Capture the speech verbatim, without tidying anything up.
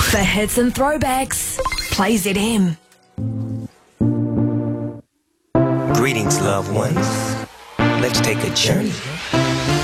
For hits and throwbacks, play Z M. Greetings, loved ones. Let's take a journey